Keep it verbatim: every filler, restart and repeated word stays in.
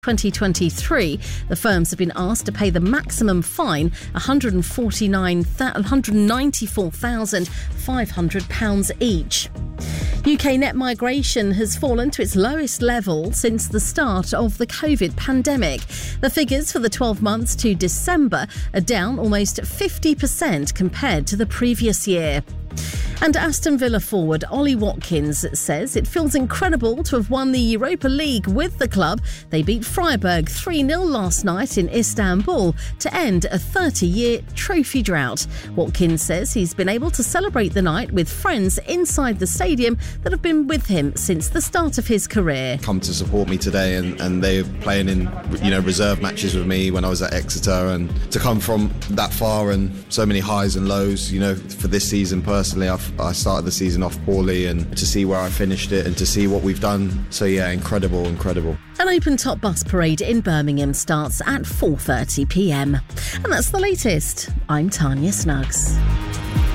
twenty twenty-three, the firms have been asked to pay the maximum fine, one hundred forty-nine, one hundred ninety-four thousand five hundred pounds each. U K net migration has fallen to its lowest level since the start of the COVID pandemic. The figures for the twelve months to December are down almost fifty percent compared to the previous year. And Aston Villa forward Ollie Watkins says it feels incredible to have won the Europa League with the club. They beat Freiburg three nil last night in Istanbul to end a thirty-year trophy drought. Watkins says he's been able to celebrate the night with friends inside the stadium that have been with him since the start of his career. Come to support me today, and, and they're playing in, you know, reserve matches with me when I was at Exeter, and to come from that far and so many highs and lows, you know, for this season personally, I've I started the season off poorly, and to see where I finished it and to see what we've done. So yeah, incredible, incredible. An open top bus parade in Birmingham starts at four thirty p m. And that's the latest. I'm Tanya Snuggs.